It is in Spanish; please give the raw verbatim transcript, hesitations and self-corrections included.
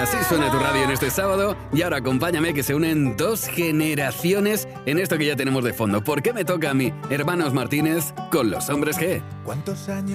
Así suena tu radio en este sábado y ahora acompáñame que se unen dos generaciones en esto que ya tenemos de fondo. ¿Por qué me toca a mí, Hermanos Martínez, con Los Hombres G? ¿Cuántos años